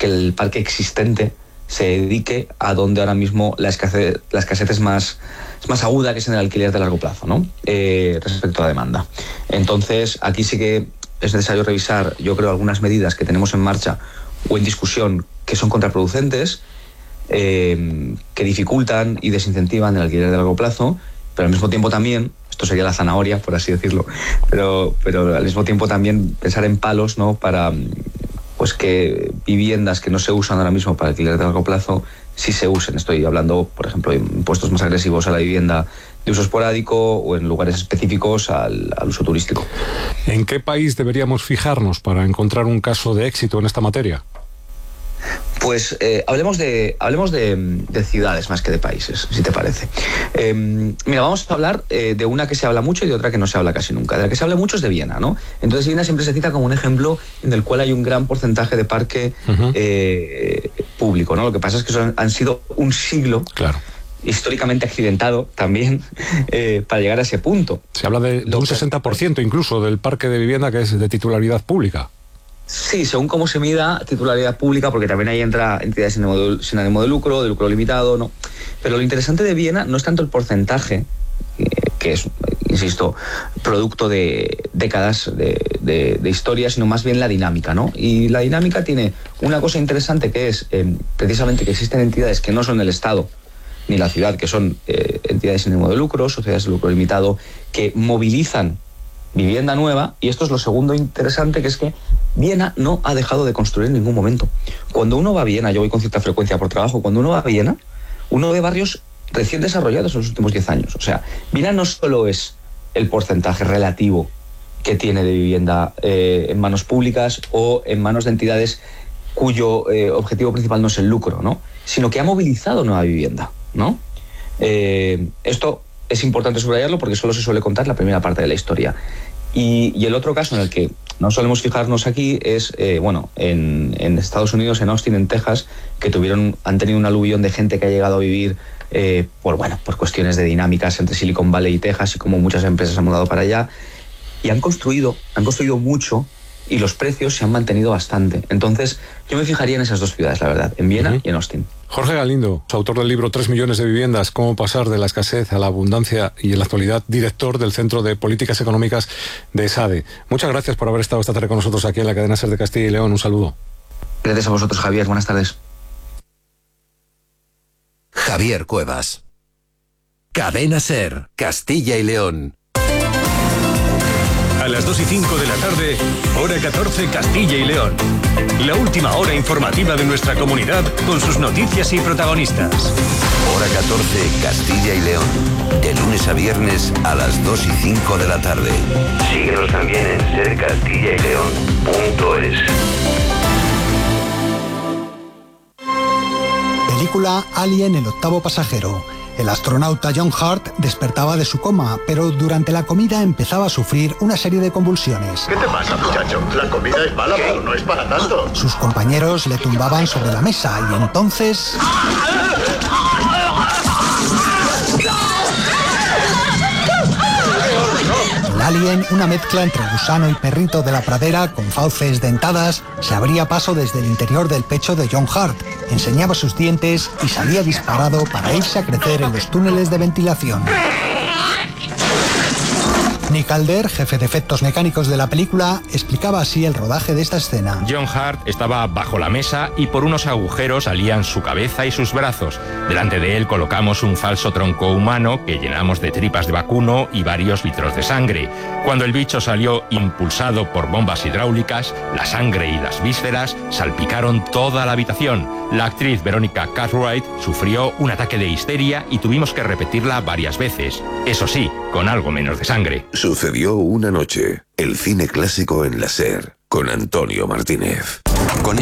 que el parque existente se dedique a donde ahora mismo la escasez es más aguda, que es en el alquiler de largo plazo, ¿no? Respecto a la demanda. Entonces, aquí sí que es necesario revisar, yo creo, algunas medidas que tenemos en marcha o en discusión que son contraproducentes, que dificultan y desincentivan el alquiler de largo plazo, pero al mismo tiempo también, esto sería la zanahoria, por así decirlo, pero al mismo tiempo también pensar en palos, ¿no? Para pues que viviendas que no se usan ahora mismo para alquiler de largo plazo sí se usen. Estoy hablando, por ejemplo, de impuestos más agresivos a la vivienda de uso esporádico o en lugares específicos al uso turístico. ¿En qué país deberíamos fijarnos para encontrar un caso de éxito en esta materia? Pues hablemos de ciudades más que de países, si te parece. Mira, vamos a hablar de una que se habla mucho y de otra que no se habla casi nunca. De la que se habla mucho es de Viena, ¿no? Entonces Viena siempre se cita como un ejemplo en el cual hay un gran porcentaje de parque público, ¿no? Lo que pasa es que han sido un siglo, claro, históricamente accidentado también para llegar a ese punto. Se habla de un 60% incluso del parque de vivienda que es de titularidad pública. Sí, según cómo se mida titularidad pública, porque también ahí entra entidades sin ánimo de lucro limitado, ¿no? Pero lo interesante de Viena no es tanto el porcentaje, que es, insisto, producto de décadas de historia, sino más bien la dinámica, ¿no? Y la dinámica tiene una cosa interesante, que es precisamente que existen entidades que no son el Estado ni la ciudad, que son entidades sin ánimo de lucro, sociedades de lucro limitado, que movilizan vivienda nueva. Y esto es lo segundo interesante, que es que Viena no ha dejado de construir en ningún momento. Cuando uno va a Viena, yo voy con cierta frecuencia por trabajo, cuando uno va a Viena, uno ve barrios recién desarrollados en los últimos 10 años. O sea, Viena no solo es el porcentaje relativo que tiene de vivienda en manos públicas o en manos de entidades cuyo objetivo principal no es el lucro, ¿no? Sino que ha movilizado nueva vivienda, ¿no? Esto es importante subrayarlo porque solo se suele contar la primera parte de la historia. Y el otro caso en el que no solemos fijarnos aquí es, en Estados Unidos, en Austin, en Texas, que han tenido un aluvión de gente que ha llegado a vivir por cuestiones de dinámicas entre Silicon Valley y Texas, y como muchas empresas han mudado para allá, y han construido mucho, y los precios se han mantenido bastante. Entonces, yo me fijaría en esas dos ciudades, la verdad, en Viena y en Austin. Jorge Galindo, autor del libro 3 millones de viviendas, cómo pasar de la escasez a la abundancia, y en la actualidad director del Centro de Políticas Económicas de ESADE. Muchas gracias por haber estado esta tarde con nosotros aquí en la cadena SER de Castilla y León. Un saludo. Gracias a vosotros, Javier. Buenas tardes. Javier Cuevas. Cadena SER, Castilla y León. A las 2:05 de la tarde, hora 14, Castilla y León. La última hora informativa de nuestra comunidad con sus noticias y protagonistas. Hora 14, Castilla y León. De lunes a viernes a las 2:05 de la tarde. Síguenos también en sercastillayleón.es. Película Alien, el octavo pasajero. El astronauta John Hurt despertaba de su coma, pero durante la comida empezaba a sufrir una serie de convulsiones. ¿Qué te pasa, muchacho? La comida es mala, pero no es para tanto. Sus compañeros le tumbaban sobre la mesa y entonces... El alien, una mezcla entre gusano y perrito de la pradera con fauces dentadas, se abría paso desde el interior del pecho de John Hurt, enseñaba sus dientes y salía disparado para irse a crecer en los túneles de ventilación. Nick Calder, jefe de efectos mecánicos de la película, explicaba así el rodaje de esta escena. John Hurt estaba bajo la mesa y por unos agujeros salían su cabeza y sus brazos. Delante de él colocamos un falso tronco humano que llenamos de tripas de vacuno y varios litros de sangre. Cuando el bicho salió impulsado por bombas hidráulicas, la sangre y las vísceras salpicaron toda la habitación. La actriz Veronica Cartwright sufrió un ataque de histeria y tuvimos que repetirla varias veces. Eso sí, con algo menos de sangre. Sucedió una noche. El cine clásico en la SER, con Antonio Martínez. Con